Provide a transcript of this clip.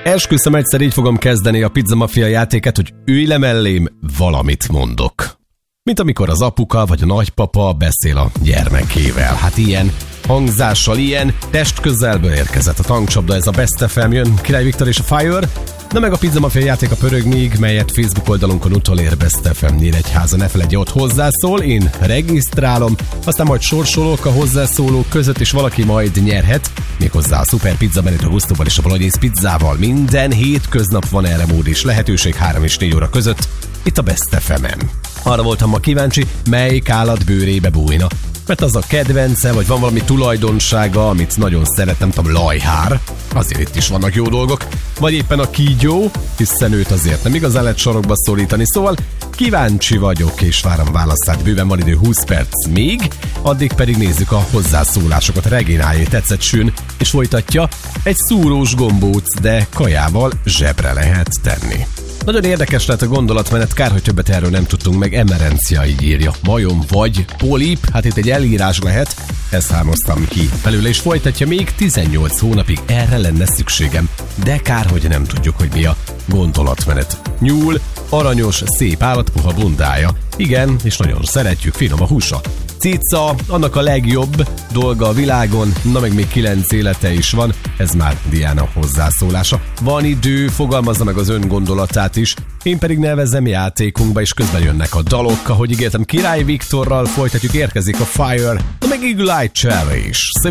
Esküszöm, egyszer így fogom kezdeni a Pizza Mafia játéket, hogy ülj le mellém, valamit mondok. Mint amikor az apuka vagy a nagypapa beszél a gyermekével. Hát ilyen hangzással, ilyen testközelből érkezett a tankcsapda, ez a Best FM, jön Király Viktor és a Fire, na meg a Pizza Mafia játék a pörög még, melyet Facebook oldalunkon utolér Best FM Nyíregyháza, ne feledje, ott hozzászól, én regisztrálom, aztán majd sorsolok a hozzászólók között, és valaki majd nyerhet, méghozzá a Super Pizza Benito Gusztóval és a Bolognese pizzával. Minden hétköznap van erre mód és lehetőség 3 és 4 óra között, itt a Best FM-en. Arra voltam ma kíváncsi, melyik állat bőrébe bújna. Mert az a kedvence, vagy van valami tulajdonsága, amit nagyon szeretem, tudom, lajhár, azért itt is vannak jó dolgok, vagy éppen a kígyó, hiszen őt azért nem igazán lehet sarokba szólítani, szóval kíváncsi vagyok, és várom válaszát, bőven van idő 20 perc még, addig pedig nézzük a hozzászólásokat. Reginájé tetszett sűn, és folytatja, egy szúrós gombóc, de kajával zsebre lehet tenni. Nagyon érdekes lett a gondolatmenet, kár, hogy többet erről nem tudtunk meg, Emerencia így írja. Majom vagy polip, hát itt egy elírás lehet, ezt számoztam ki belőle, és folytatja, még 18 hónapig erre lenne szükségem. De kár, hogy nem tudjuk, hogy mi a gondolatmenet. Nyúl, aranyos, szép állat, puha bundája. Igen, és nagyon szeretjük, finom a húsa. Cica, annak a legjobb dolga a világon, na meg még 9 élete is van, ez már Diana hozzászólása. Van idő, fogalmazza meg az ön gondolatát is, én pedig nevezem játékunkba, és közben jönnek a dalok, ahogy ígértem, Király Viktorral folytatjuk, érkezik a Fire, na meg Eagle Eye Cherry is.